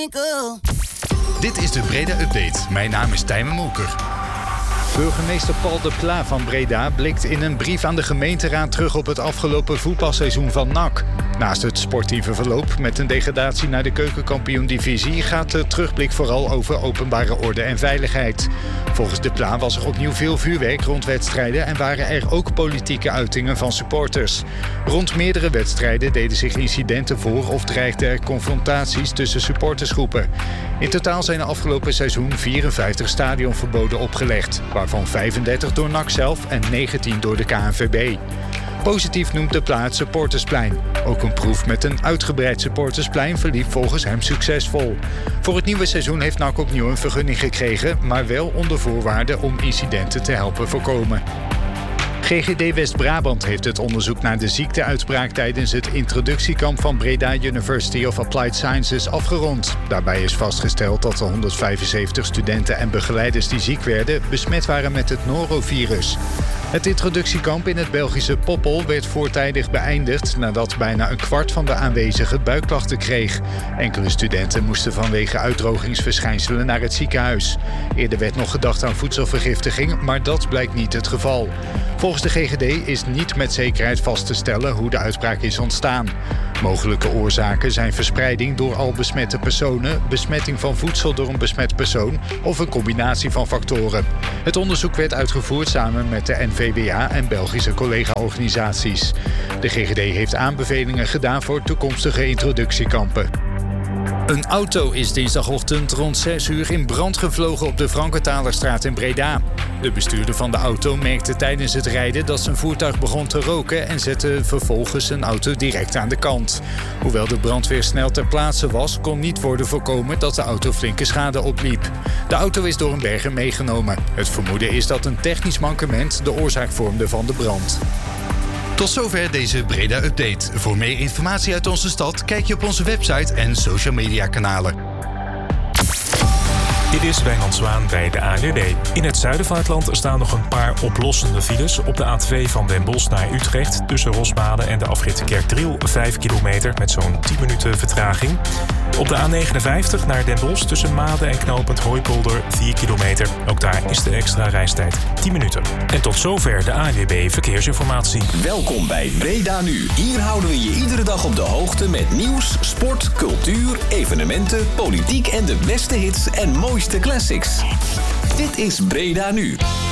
winkel. Dit is de Breda Update. Mijn naam is Tijmen Molker. Burgemeester Paul de Pla van Breda blikt in een brief aan de gemeenteraad terug op het afgelopen voetbalseizoen van NAC. Naast het sportieve verloop met een degradatie naar de keukenkampioen-divisie gaat de terugblik vooral over openbare orde en veiligheid. Volgens de Pla was er opnieuw veel vuurwerk rond wedstrijden en waren er ook politieke uitingen van supporters. Rond meerdere wedstrijden deden zich incidenten voor of dreigden er confrontaties tussen supportersgroepen. In totaal zijn er afgelopen seizoen 54 stadionverboden opgelegd, waarvan 35 door NAC zelf en 19 door de KNVB. Positief noemt de Pla het Supportersplein. Ook een proef met een uitgebreid supportersplein verliep volgens hem succesvol. Voor het nieuwe seizoen heeft NAC opnieuw een vergunning gekregen, maar wel onder voorwaarden om incidenten te helpen voorkomen. GGD West-Brabant heeft het onderzoek naar de ziekteuitbraak tijdens het introductiekamp van Breda University of Applied Sciences afgerond. Daarbij is vastgesteld dat de 175 studenten en begeleiders die ziek werden besmet waren met het norovirus. Het introductiekamp in het Belgische Poppel werd voortijdig beëindigd nadat bijna een kwart van de aanwezigen buikklachten kreeg. Enkele studenten moesten vanwege uitdrogingsverschijnselen naar het ziekenhuis. Eerder werd nog gedacht aan voedselvergiftiging, maar dat blijkt niet het geval. Volgens de GGD is niet met zekerheid vast te stellen hoe de uitbraak is ontstaan. Mogelijke oorzaken zijn verspreiding door al besmette personen, besmetting van voedsel door een besmet persoon of een combinatie van factoren. Het onderzoek werd uitgevoerd samen met de NVWA en Belgische collega-organisaties. De GGD heeft aanbevelingen gedaan voor toekomstige introductiekampen. Een auto is dinsdagochtend rond 6 uur in brand gevlogen op de Frankenthalerstraat in Breda. De bestuurder van de auto merkte tijdens het rijden dat zijn voertuig begon te roken en zette vervolgens zijn auto direct aan de kant. Hoewel de brandweer snel ter plaatse was, kon niet worden voorkomen dat de auto flinke schade opliep. De auto is door een berger meegenomen. Het vermoeden is dat een technisch mankement de oorzaak vormde van de brand. Tot zover deze Breda Update. Voor meer informatie uit onze stad kijk je op onze website en social media kanalen. Dit is Wijnand Zwaan bij de ANWB. In het zuiden van het land staan nog een paar oplossende files. Op de A2 van Den Bosch naar Utrecht tussen Rosmade en de afrit Kerkdriel 5 kilometer met zo'n 10 minuten vertraging. Op de A59 naar Den Bosch tussen Maden en knooppunt Hooipolder 4 kilometer. Ook daar is de extra reistijd 10 minuten. En tot zover de ANWB Verkeersinformatie. Welkom bij Breda Nu. Hier houden we je iedere dag op de hoogte met nieuws, sport, cultuur, evenementen, politiek en de beste hits en mooiste classics. Dit is Breda Nu.